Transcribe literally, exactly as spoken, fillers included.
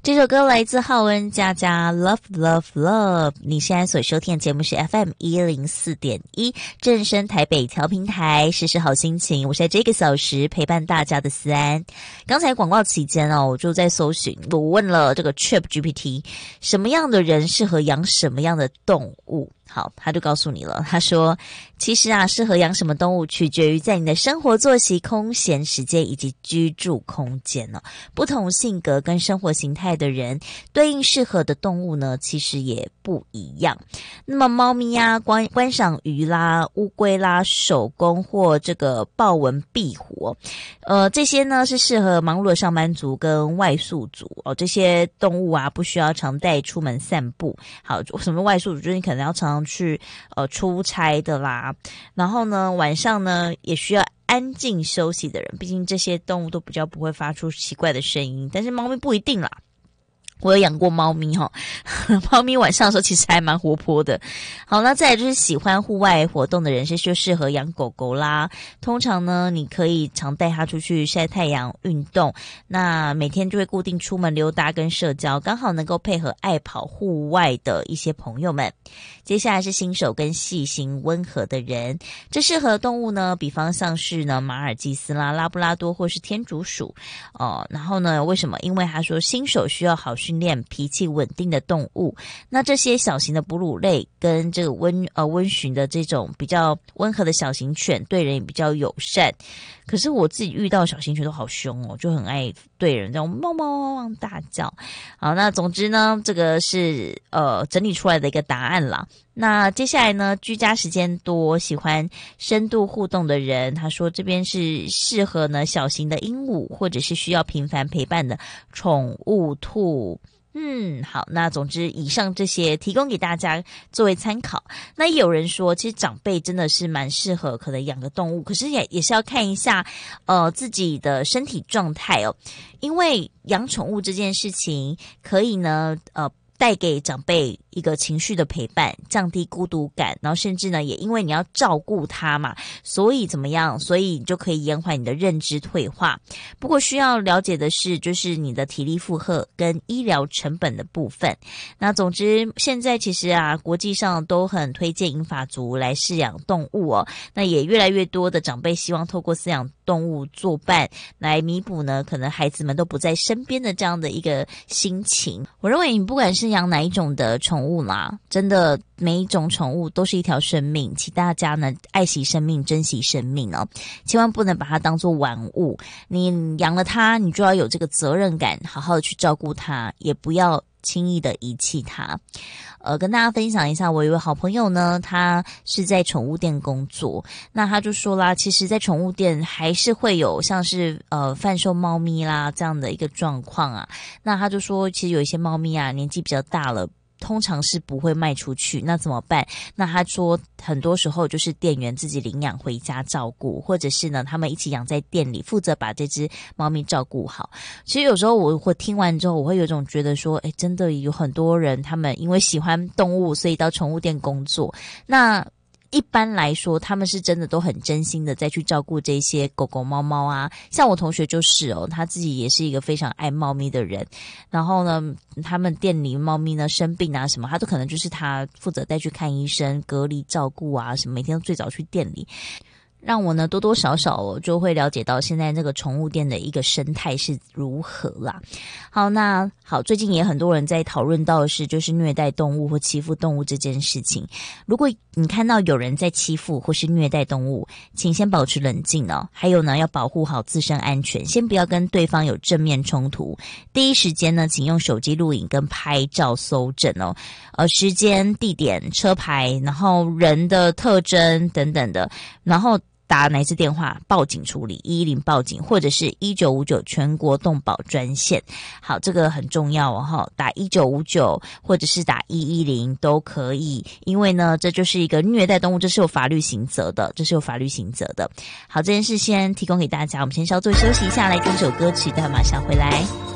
这首歌来自浩恩佳佳 Love Love Love。 你现在所收听的节目是 F M 一零四点一 正声台北调频台，时时好心情，我是在这个小时陪伴大家的思安。刚才广告期间哦，我就在搜寻，我问了这个 Chat G P T 什么样的人适合养什么样的动物，好，他就告诉你了。他说其实啊，适合养什么动物取决于在你的生活作息、空闲时间以及居住空间哦。不同性格跟生活形态的人对应适合的动物呢，其实也不一样。那么猫咪啊、观观赏鱼啦、乌龟啦、手工或这个豹纹壁虎哦，呃，这些呢是适合忙碌的上班族跟外宿族哦。这些动物啊，不需要常带出门散步。好，什么外宿族？就是你可能要常常去呃出差的啦，然后呢晚上呢也需要安静休息的人，毕竟这些动物都比较不会发出奇怪的声音，但是猫咪不一定啦。我有养过猫咪齁，猫咪晚上的时候其实还蛮活泼的。好，那再来就是喜欢户外活动的人是就适合养狗狗啦。通常呢，你可以常带它出去晒太阳、运动，那每天就会固定出门溜达跟社交，刚好能够配合爱跑户外的一些朋友们。接下来是新手跟细心温和的人，这适合动物呢，比方像是呢马尔济斯啦、拉布拉多或是天竺鼠哦。然后呢，为什么？因为他说新手需要好训练、脾气稳定的动物。那这些小型的哺乳类跟这个温呃温驯的这种比较温和的小型犬，对人也比较友善。可是我自己遇到小型犬都好凶哦，就很爱对人这种汪汪汪汪大叫。好，那总之呢，这个是呃整理出来的一个答案啦。那接下来呢，居家时间多、喜欢深度互动的人，他说这边是适合呢小型的鹦鹉，或者是需要频繁陪伴的宠物兔。嗯，好，那总之以上这些提供给大家作为参考。那也有人说其实长辈真的是蛮适合可能养个动物，可是也也是要看一下呃自己的身体状态哦。因为养宠物这件事情可以呢呃带给长辈一个情绪的陪伴，降低孤独感，然后甚至呢也因为你要照顾他嘛，所以怎么样，所以你就可以延缓你的认知退化。不过需要了解的是，就是你的体力负荷跟医疗成本的部分。那总之现在其实啊国际上都很推荐银发族来饲养动物哦，那也越来越多的长辈希望透过饲养动物作伴来弥补呢可能孩子们都不在身边的这样的一个心情。我认为你不管是养哪一种的宠物啦，真的每一种宠物都是一条生命，请大家呢爱惜生命、珍惜生命哦，千万不能把它当作玩物。你养了它，你就要有这个责任感，好好的去照顾它，也不要轻易的遗弃它。呃，跟大家分享一下，我有一位好朋友呢，他是在宠物店工作，那他就说啦，其实在宠物店还是会有像是呃贩售猫咪啦这样的一个状况啊。那他就说其实有一些猫咪啊年纪比较大了，通常是不会卖出去，那怎么办？那他说很多时候就是店员自己领养回家照顾，或者是呢他们一起养在店里，负责把这只猫咪照顾好。其实有时候我会听完之后，我会有一种觉得说，诶，真的有很多人他们因为喜欢动物，所以到宠物店工作。那一般来说他们是真的都很真心的再去照顾这些狗狗猫猫啊，像我同学就是哦，他自己也是一个非常爱猫咪的人，然后呢他们店里猫咪呢生病啊什么，他都可能就是他负责带去看医生、隔离照顾啊什么，每天都最早去店里，让我呢多多少少我就会了解到现在这个宠物店的一个生态是如何啦。好，那好，最近也很多人在讨论到的是就是虐待动物或欺负动物这件事情。如果你看到有人在欺负或是虐待动物，请先保持冷静哦。还有呢，要保护好自身安全，先不要跟对方有正面冲突。第一时间呢，请用手机录影跟拍照搜证哦，呃，时间、地点、车牌，然后人的特征等等的，然后打哪支电话报警处理，一一零报警，或者是一九五九全国动保专线。好，这个很重要哦，打一九五九或者是打一一零都可以，因为呢这就是一个虐待动物，这是有法律刑责的，这是有法律刑责的。好，这件事先提供给大家，我们先稍作休息一下，来听首歌曲，待会马上回来。